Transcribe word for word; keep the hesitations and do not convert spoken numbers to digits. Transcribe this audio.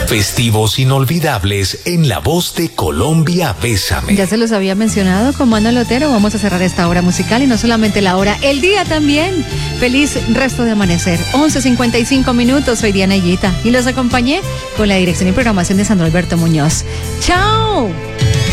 Festivos inolvidables en la voz de Colombia Bésame. Ya se los había mencionado con Manuel Otero. Vamos a cerrar esta hora musical y no solamente la hora, el día también. Feliz resto de amanecer. once cincuenta y cinco minutos. Soy Diana Higuita y los acompañé con la dirección y programación de Sandro Alberto Muñoz. ¡Chao!